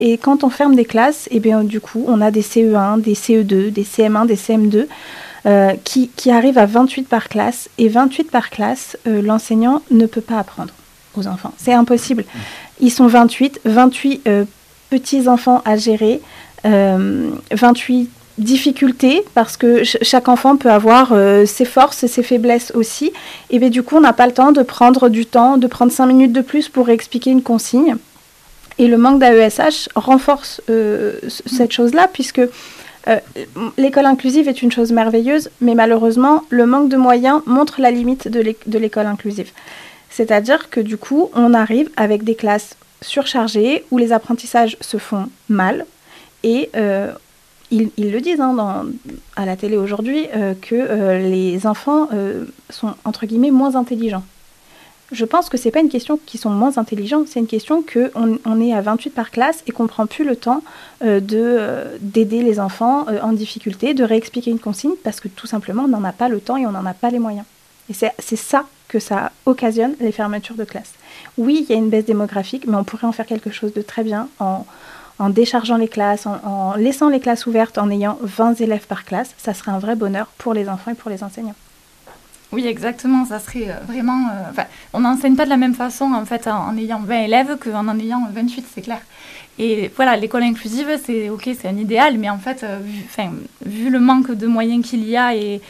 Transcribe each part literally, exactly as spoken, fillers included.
Et quand on ferme des classes, eh bien, du coup, on a des C E un, des C E deux, des C M un, des C M deux euh, qui, qui arrivent à vingt-huit par classe. Et vingt-huit par classe, euh, l'enseignant ne peut pas apprendre aux enfants. C'est impossible. Ils sont vingt-huit, vingt-huit euh, petits-enfants à gérer, euh, vingt-huit difficultés, parce que ch- chaque enfant peut avoir euh, ses forces et ses faiblesses aussi. Et bien, du coup, on n'a pas le temps de prendre du temps, de prendre cinq minutes de plus pour expliquer une consigne. Et le manque d'A E S H renforce euh, c- cette chose-là, puisque euh, l'école inclusive est une chose merveilleuse, mais malheureusement, le manque de moyens montre la limite de, l'é- de l'école inclusive. C'est-à-dire que du coup, on arrive avec des classes surchargées, où les apprentissages se font mal, et euh, ils, ils le disent hein, dans, à la télé aujourd'hui, euh, que euh, les enfants euh, sont, entre guillemets, moins intelligents. Je pense que ce n'est pas une question qu'ils sont moins intelligents, c'est une question qu'on on est à vingt-huit par classe et qu'on ne prend plus le temps euh, de, euh, d'aider les enfants euh, en difficulté, de réexpliquer une consigne, parce que tout simplement, on n'en a pas le temps et on n'en a pas les moyens. Et c'est, c'est ça que ça occasionne, les fermetures de classe. Oui, il y a une baisse démographique, mais on pourrait en faire quelque chose de très bien en, en déchargeant les classes, en, en laissant les classes ouvertes, en ayant vingt élèves par classe. Ça serait un vrai bonheur pour les enfants et pour les enseignants. Oui, exactement. Ça serait euh, vraiment. Euh, enfin, on n'enseigne pas de la même façon en fait en, en ayant vingt élèves qu'en en ayant vingt-huit, c'est clair. Et voilà, l'école inclusive, c'est ok, c'est un idéal, mais en fait, euh, vu, vu le manque de moyens qu'il y a et,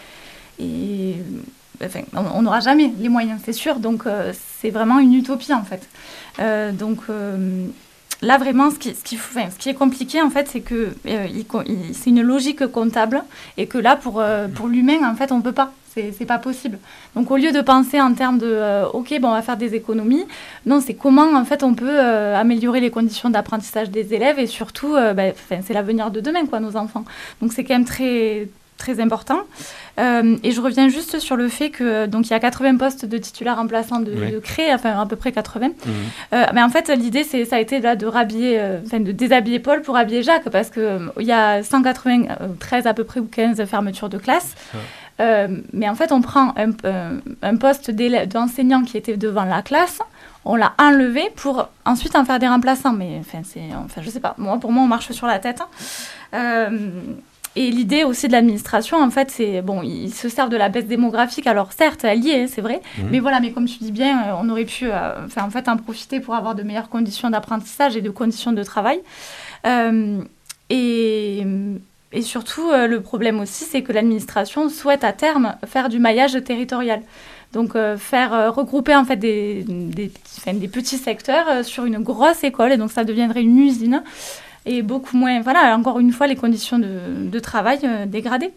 et enfin, on n'aura jamais les moyens, c'est sûr. Donc, euh, c'est vraiment une utopie en fait. Euh, donc euh, là, vraiment, ce qui, ce, qui, enfin, ce qui est compliqué en fait, c'est que euh, il, il, c'est une logique comptable et que là, pour euh, pour l'humain, en fait, on peut pas. C'est, c'est pas possible. Donc, au lieu de penser en termes de euh, « OK, bon, on va faire des économies », non, c'est comment, en fait, on peut euh, améliorer les conditions d'apprentissage des élèves et surtout, euh, bah, c'est l'avenir de demain, quoi, nos enfants. Donc, c'est quand même très, très important. Euh, et je reviens juste sur le fait que, donc, il y a quatre-vingts postes de titulaires remplaçants de, oui. de créer, enfin, à peu près quatre-vingts. Mmh. Euh, mais en fait, l'idée, c'est, ça a été là, de rhabiller, euh, enfin, de déshabiller Paul pour habiller Jacques, parce qu'il euh, y a cent quatre-vingt-treize à peu près ou quinze fermetures de classe. Ah. Euh, mais en fait, on prend un, un, un poste d'enseignant qui était devant la classe, on l'a enlevé pour ensuite en faire des remplaçants. Mais enfin, c'est, enfin je sais pas, moi, pour moi, on marche sur la tête. Euh, et l'idée aussi de l'administration, en fait, c'est, bon, ils se servent de la baisse démographique. Alors certes, elle y est, c'est vrai. Mmh. Mais voilà, mais comme tu dis bien, on aurait pu euh, enfin, en fait, en profiter pour avoir de meilleures conditions d'apprentissage et de conditions de travail. Euh, et... Et surtout, euh, le problème aussi, c'est que l'administration souhaite à terme faire du maillage territorial. Donc, euh, faire euh, regrouper en fait des, des, enfin, des petits secteurs euh, sur une grosse école. Et donc, ça deviendrait une usine. Et beaucoup moins, voilà, encore une fois, les conditions de, de travail euh, dégradées.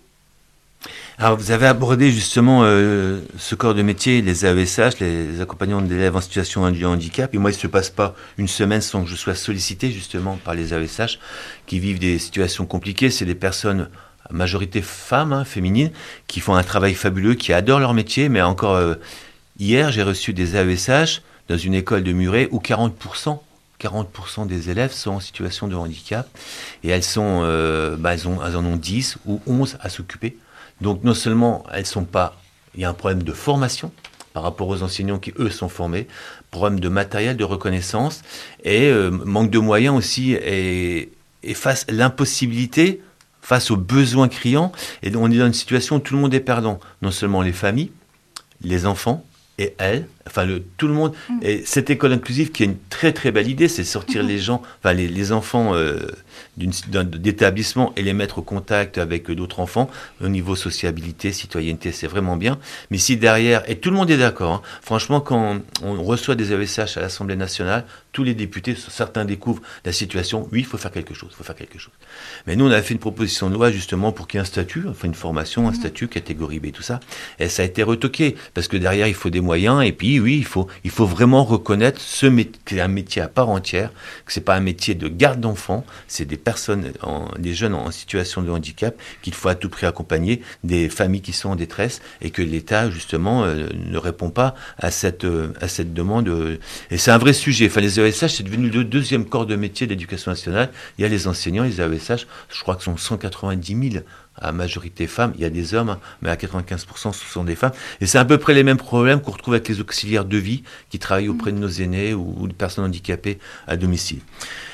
Alors, vous avez abordé justement euh, ce corps de métier, les A E S H, les accompagnants d'élèves en situation de handicap. Et moi, il ne se passe pas une semaine sans que je sois sollicité justement par les A E S H qui vivent des situations compliquées. C'est des personnes, à majorité femmes, hein, féminines, qui font un travail fabuleux, qui adorent leur métier. Mais encore euh, hier, j'ai reçu des A E S H dans une école de Muret où quarante pour cent quarante pour cent des élèves sont en situation de handicap. Et elles, sont, euh, bah, elles, ont, elles en ont dix ou onze à s'occuper. Donc non seulement elles sont pas, il y a un problème de formation par rapport aux enseignants qui eux sont formés, problème de matériel, de reconnaissance et euh, manque de moyens aussi et, et face à l'impossibilité, face aux besoins criants. Et donc on est dans une situation où tout le monde est perdant, non seulement les familles, les enfants et elles, enfin le, tout le monde. Mmh. Et cette école inclusive qui est une très très belle idée, c'est sortir mmh. les gens, enfin les, les enfants euh, d'une, d'un établissement et les mettre au contact avec d'autres enfants au niveau sociabilité, citoyenneté, c'est vraiment bien. Mais si derrière, et tout le monde est d'accord, hein, franchement quand on reçoit des A E S H à l'Assemblée nationale, tous les députés, certains découvrent la situation, oui il faut faire quelque chose, il faut faire quelque chose. Mais nous on a fait une proposition de loi justement pour qu'il y ait un statut, enfin une formation, un mmh. statut, catégorie B, tout ça, et ça a été retoqué, parce que derrière il faut des moyens, et puis oui, il faut, il faut vraiment reconnaître ce métier, que c'est un métier à part entière, que c'est pas un métier de garde d'enfants, c'est des personnes, en, des jeunes en situation de handicap qu'il faut à tout prix accompagner, des familles qui sont en détresse et que l'État justement euh, ne répond pas à cette, euh, à cette demande. Euh, et c'est un vrai sujet. Enfin, les A E S H, c'est devenu le deuxième corps de métier de l'éducation nationale. Il y a les enseignants, les A E S H, je crois que ce sont cent quatre-vingt-dix mille. À majorité femmes, il y a des hommes, hein, mais à quatre-vingt-quinze pour cent ce sont des femmes. Et c'est à peu près les mêmes problèmes qu'on retrouve avec les auxiliaires de vie qui travaillent auprès de nos aînés ou, ou de personnes handicapées à domicile.